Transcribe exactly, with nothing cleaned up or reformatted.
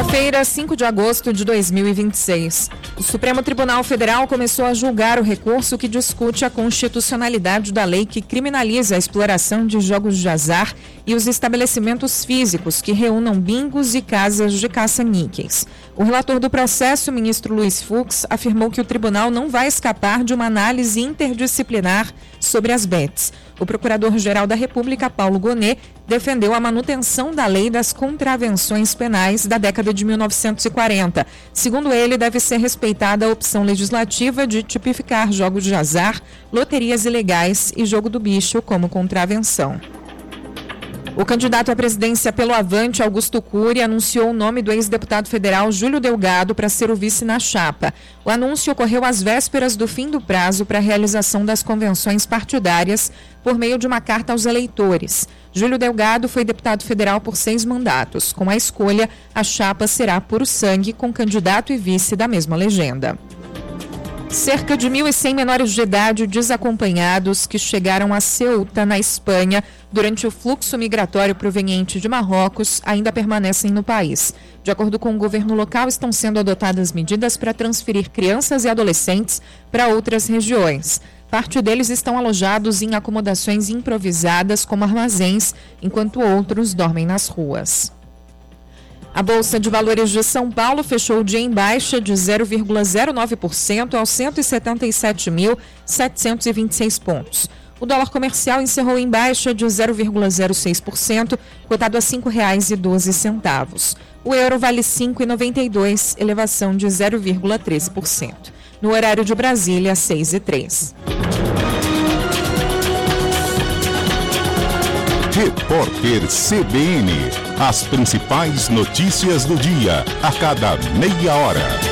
Quinta-feira, cinco de agosto de dois mil e vinte e seis. O Supremo Tribunal Federal começou a julgar o recurso que discute a constitucionalidade da lei que criminaliza a exploração de jogos de azar e os estabelecimentos físicos que reúnam bingos e casas de caça-níqueis. O relator do processo, o ministro Luiz Fux, afirmou que o tribunal não vai escapar de uma análise interdisciplinar sobre as bets. O procurador-geral da República, Paulo Gonet, defendeu a manutenção da lei das contravenções penais da década de mil novecentos e quarenta. Segundo ele, deve ser respeitada a opção legislativa de tipificar jogos de azar, loterias ilegais e jogo do bicho como contravenção. O candidato à presidência pelo Avante, Augusto Cury, anunciou o nome do ex-deputado federal Júlio Delgado para ser o vice na chapa. O anúncio ocorreu às vésperas do fim do prazo para a realização das convenções partidárias por meio de uma carta aos eleitores. Júlio Delgado foi deputado federal por seis mandatos. Com a escolha, a chapa será puro sangue com candidato e vice da mesma legenda. Cerca de mil e cem menores de idade desacompanhados que chegaram a Ceuta, na Espanha, durante o fluxo migratório proveniente de Marrocos, ainda permanecem no país. De acordo com o governo local, estão sendo adotadas medidas para transferir crianças e adolescentes para outras regiões. Parte deles estão alojados em acomodações improvisadas, como armazéns, enquanto outros dormem nas ruas. A Bolsa de Valores de São Paulo fechou o dia em baixa de zero vírgula zero nove por cento aos cento e setenta e sete mil, setecentos e vinte e seis pontos. O dólar comercial encerrou em baixa de zero vírgula zero seis por cento, cotado a cinco reais e doze centavos. O euro vale cinco reais e noventa e dois centavos, elevação de zero vírgula treze por cento. No horário de Brasília, seis e três. Repórter C B N. As principais notícias do dia, a cada meia hora.